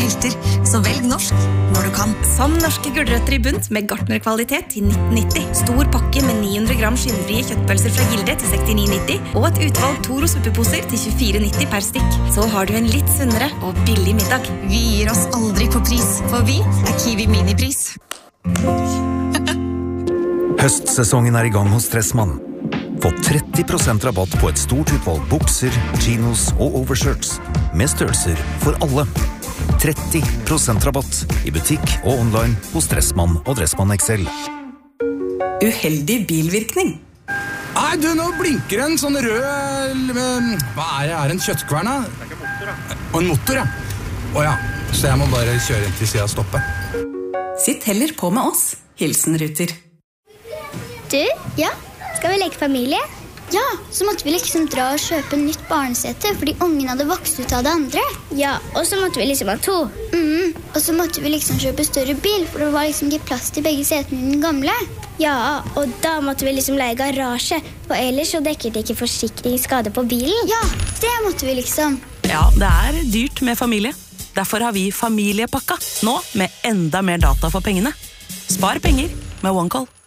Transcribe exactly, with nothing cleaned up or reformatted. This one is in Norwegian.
helter, så velg norsk når du kan. Som norske gulrøtter i bunt med gartnerkvalitet til nitten nitti. Stor pakke med ni hundre gram skinnfrie kjøttpølser fra Gilde til sekstini nitti. Og et utvalg Toro suppeposer til tjuefire nitti per stikk. Så har du en litt sunnere og billig middag. Vi gir oss aldri på pris, for vi er Kiwi Minipris. Høstsesongen er i gang hos Stressmann. Få tretti prosent rabatt på et stort utvalg bukser, chinos og overshirts med størrelser for alle. tretti prosent rabatt i butikk og online hos Stressmann og Dressmann X L. Uheldig bilvirkning. Nei, du, nå blinker en sånn rød... Hva er det? Er det en kjøttkvern, da? Det er ikke motor, da. Og en motor, ja. Åja, så jeg må bare kjøre inn til siden og stoppe. Sitt heller på med oss. Hilsen Ruter. Du, ja? Skal vi leke familie? Ja, så måtte vi liksom dra og kjøpe nytt barnesete, fordi ungen hadde vokst ut av det andre. Ja, og så måtte vi liksom ha to. Mm, og så måtte vi liksom kjøpe større bil, for det var liksom ikke plass til begge setene i den gamle. Ja, og da måtte vi liksom leie garasje, for ellers så dekket ikke forsikringsskade på bilen. Ja, det måtte vi liksom. Ja, det er dyrt med familie. Derfor har vi familiepakka, nå med enda mer data for pengene. Spar penger med OneCall.